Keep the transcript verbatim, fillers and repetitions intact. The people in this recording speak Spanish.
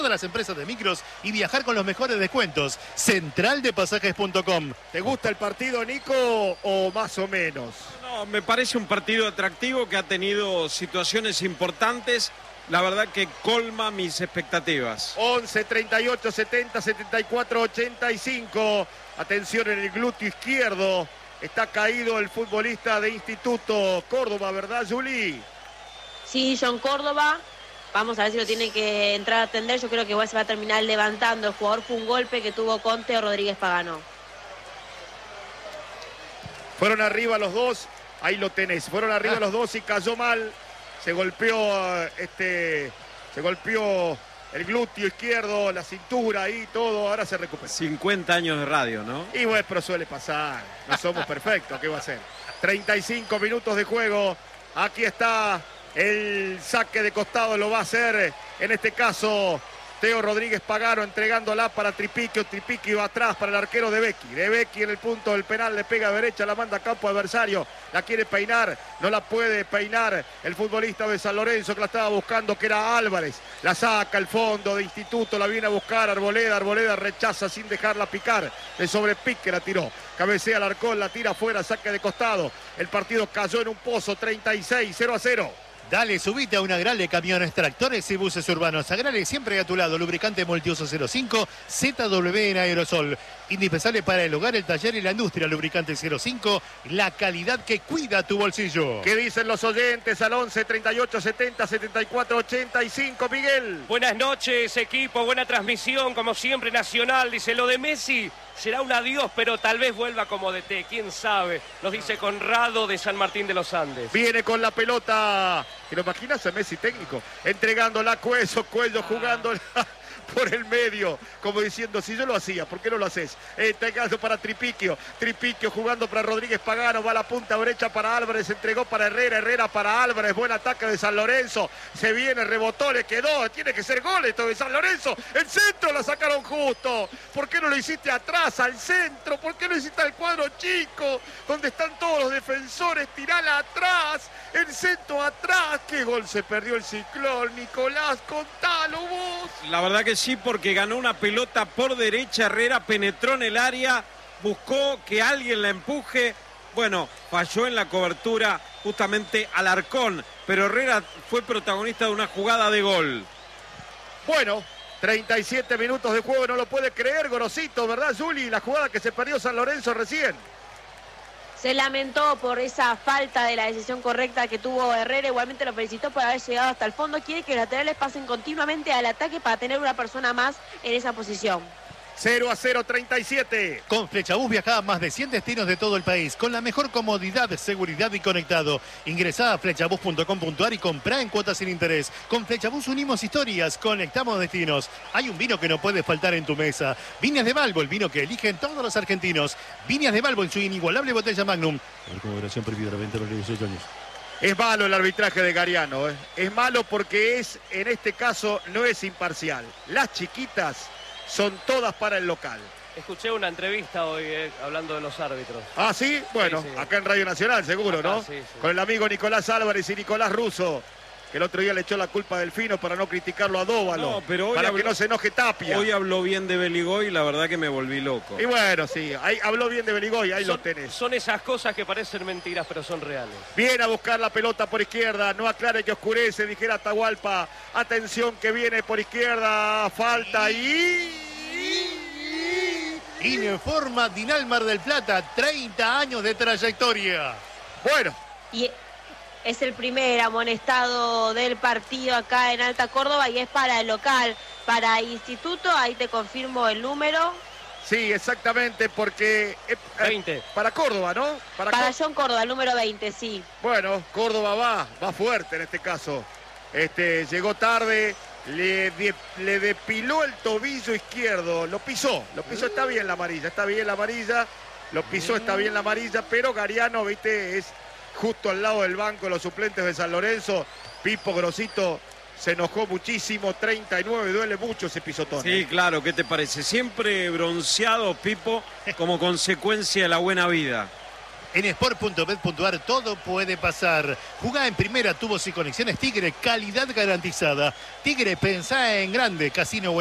todas las empresas de micros y viajar con los mejores descuentos. central de pasajes punto com. ¿Te gusta el partido, Nico, o más o menos? No, me parece un partido atractivo que ha tenido situaciones importantes. La verdad que colma mis expectativas. once, treinta y ocho, setenta, setenta y cuatro, ochenta y cinco. Atención en el glúteo izquierdo. Está caído el futbolista de Instituto Córdoba, ¿verdad, Juli? Sí, John Córdoba. Vamos a ver si lo tiene que entrar a atender. Yo creo que igual se va a terminar levantando. El jugador fue un golpe que tuvo Conte o Rodríguez Pagano. Fueron arriba los dos. Ahí lo tenés. Fueron arriba ah. los dos y cayó mal. Se golpeó, este, se golpeó el glúteo izquierdo, la cintura y todo. Ahora se recupera. cincuenta años de radio, ¿no? Y bueno, pero suele pasar. No somos perfectos. ¿Qué va a ser? treinta y cinco minutos de juego. Aquí está. El saque de costado lo va a hacer, en este caso, Teo Rodríguez Pagano entregándola para Tripiquio. Tripiquio va atrás para el arquero de Becchi. De Becchi en el punto del penal, le pega a derecha, la manda a campo adversario. La quiere peinar, no la puede peinar el futbolista de San Lorenzo que la estaba buscando, que era Álvarez. La saca al fondo de Instituto, la viene a buscar Arboleda. Arboleda rechaza sin dejarla picar. De sobrepique la tiró. Cabecea Alarcón, la tira afuera, saque de costado. El partido cayó en un pozo, treinta y seis, cero a cero. Dale, subite a un Agrale, camiones, tractores y buses urbanos. Agrale siempre a tu lado. Lubricante multiuso cero cinco, Z W en aerosol. Indispensable para el hogar, el taller y la industria. Lubricante cero cinco, la calidad que cuida tu bolsillo. ¿Qué dicen los oyentes al once, treinta y ocho, setenta, setenta y cuatro, ochenta y cinco, Miguel? Buenas noches, equipo. Buena transmisión, como siempre, Nacional. Dice, lo de Messi será un adiós, pero tal vez vuelva como D T. ¿Quién sabe? Nos dice Conrado de San Martín de los Andes. Viene con la pelota. ¿Te lo imaginas a Messi técnico? Entregándola a Cuello, Cuello jugándola por el medio, como diciendo, si yo lo hacía, ¿por qué no lo haces? Este caso para Tripiquio, Tripiquio jugando para Rodríguez Pagano, va a la punta derecha para Álvarez, entregó para Herrera, Herrera para Álvarez, buen ataque de San Lorenzo, se viene, rebotó, le quedó, tiene que ser gol esto de San Lorenzo, el centro la sacaron justo, ¿por qué no lo hiciste atrás, al centro? ¿Por qué no hiciste al cuadro chico, donde están todos los defensores? Tirala atrás, el centro atrás, qué gol se perdió el Ciclón, Nicolás, contalo vos. La verdad que sí, porque ganó una pelota por derecha, Herrera penetró en el área, buscó que alguien la empuje, bueno, falló en la cobertura justamente Alarcón, pero Herrera fue protagonista de una jugada de gol. Bueno, treinta y siete minutos de juego, no lo puede creer Gorosito, ¿verdad, Juli? La jugada que se perdió San Lorenzo recién. Se lamentó por esa falta de la decisión correcta que tuvo Herrera. Igualmente lo felicitó por haber llegado hasta el fondo. Quiere que los laterales pasen continuamente al ataque para tener una persona más en esa posición. cero a cero, treinta y siete. Con Flechabús viaja a más de cien destinos de todo el país, con la mejor comodidad, seguridad y conectado. Ingresá a flechabús punto com punto ar y comprá en cuotas sin interés. Con Flechabús unimos historias, conectamos destinos. Hay un vino que no puede faltar en tu mesa. Viñas de Balbo, el vino que eligen todos los argentinos. Viñas de Balbo en su inigualable botella Magnum. Recuperación prohibida a veinte a los dieciocho años. Es malo el arbitraje de Gariano, ¿eh? Es malo porque es, en este caso, no es imparcial. Las chiquitas son todas para el local. Escuché una entrevista hoy eh, hablando de los árbitros. ¿Ah, sí? Bueno, sí, sí. Acá en Radio Nacional, seguro, acá, ¿no? Sí, sí. Con el amigo Nicolás Álvarez y Nicolás Russo, que el otro día le echó la culpa a Delfino para no criticarlo a Dóvalo. No, pero hoy para habló, que no se enoje Tapia. Hoy habló bien de Beligoy y la verdad que me volví loco. Y bueno, sí, ahí habló bien de Beligoy, ahí son, lo tenés. Son esas cosas que parecen mentiras, pero son reales. Viene a buscar la pelota por izquierda, no aclare que oscurece, dijera Atahualpa. Atención que viene por izquierda, falta y... Informa Dinalmar del Plata, treinta años de trayectoria. Bueno. Y es el primer amonestado del partido acá en Alta Córdoba y es para el local, para Instituto, ahí te confirmo el número. Sí, exactamente, porque... Eh, veinte. Para Córdoba, ¿no? Para, para John Córdoba, el número veinte, sí. Bueno, Córdoba va, va fuerte en este caso. Este, llegó tarde... Le, de, le depiló el tobillo izquierdo, lo pisó, lo pisó, está bien la amarilla, está bien la amarilla, lo pisó, está bien la amarilla, pero Gariano, viste, es justo al lado del banco de los suplentes de San Lorenzo. Pipo Grosito se enojó muchísimo, treinta y nueve, duele mucho ese pisotón. Sí, claro, ¿qué te parece? Siempre bronceado, Pipo, como consecuencia de la buena vida. En sport punto bet punto ar todo puede pasar. Jugá en primera, tubos y conexiones Tigre, calidad garantizada. Tigre, pensá en grande, Casino